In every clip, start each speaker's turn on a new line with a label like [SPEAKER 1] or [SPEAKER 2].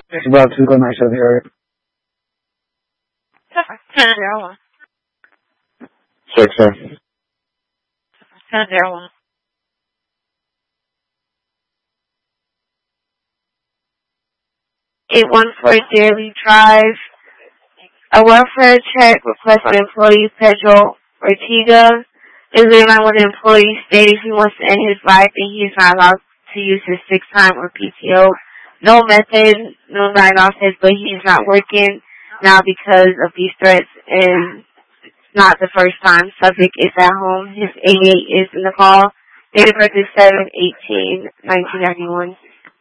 [SPEAKER 1] It's about to go nice of the area.
[SPEAKER 2] 1001.
[SPEAKER 1] 6, sir.
[SPEAKER 2] 1001. Daily Drive. A welfare check request on employee Pedro Ortega. Is there when an employee stated he wants to end his life and he is not allowed to use his sick time or PTO. No method, no diagnosis, but he is not working now because of these threats, and it's not the first time. Subject is at home. His 88 is in the call. Date of birth is 7/18/1991.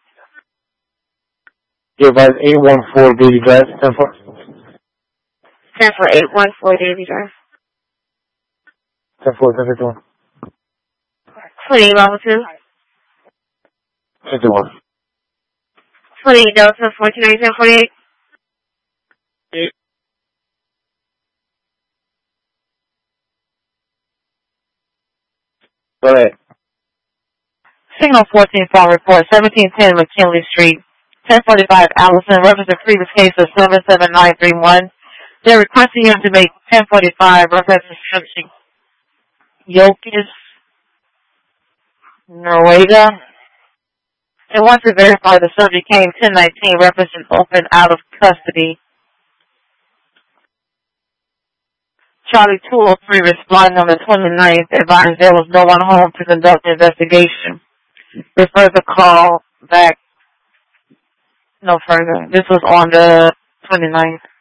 [SPEAKER 1] Your advice 814 Daily Drive, 10-4.
[SPEAKER 2] 10-4-814 Daily Drive.
[SPEAKER 1] 10-4, 10-51.
[SPEAKER 2] 28 level 2.
[SPEAKER 1] 51.
[SPEAKER 2] 28 Delta 149748.
[SPEAKER 1] Go ahead.
[SPEAKER 3] Signal 14 phone report, 1710 McKinley Street, 1045 Allison, reference the previous case of 77931. They're requesting him to make 1045 reference instruction. Yokis Norwega. They want to verify the subject came 1019 reference and open out of custody. Charlie 203 responding on the 29th, advised there was no one home to conduct the investigation. Refer the call back no further. This was on the 29th.